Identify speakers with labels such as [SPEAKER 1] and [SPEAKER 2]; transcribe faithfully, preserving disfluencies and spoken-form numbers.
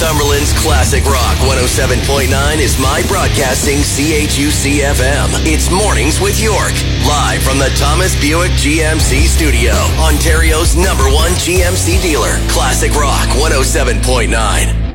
[SPEAKER 1] Cumberland's Classic Rock one oh seven point nine is My Broadcasting C H U C F M. It's Mornings with York. Live from the Thomas Buick G M C studio. Ontario's number one G M C dealer. Classic Rock one oh seven point nine.